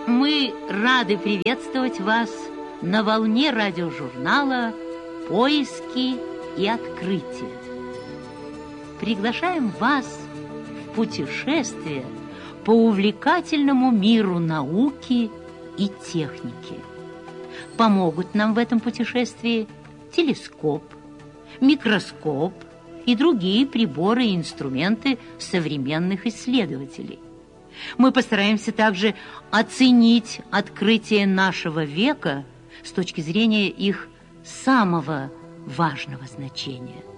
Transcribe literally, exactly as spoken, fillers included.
Мы рады приветствовать вас на волне радиожурнала «Поиски и открытия». Приглашаем вас в путешествие по увлекательному миру науки и техники. Помогут нам в этом путешествии телескоп, микроскоп и другие приборы и инструменты современных исследователей. Мы постараемся также оценить открытия нашего века с точки зрения их самого важного значения.